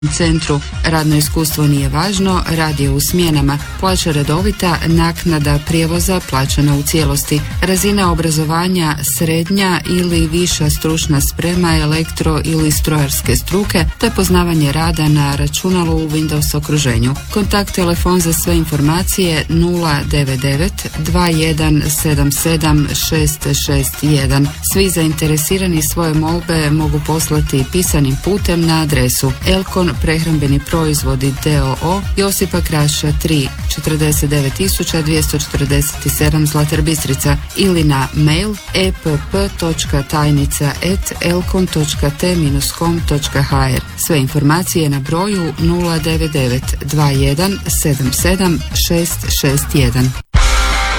centru. Radno iskustvo nije važno, rad je u smjenama, plaća redovita, naknada prijevoza plaćana u cijelosti, razina obrazovanja srednja ili viša stručna sprema elektro ili strojarske struke te poznavanje rada na računalu u Windows okruženju. Kontakt telefon za sve informacije 099 2177 661. Svi zainteresirani svoje molbe mogu poslati pisanim putem na adresu Elkon prehrambeni proizvodi d.o.o. Josipa Kraša 3 49247 Zlatar Bistrica ili na mail epp.tajnica@elkon.t-com.hr. Sve informacije na broju 099 2177 661.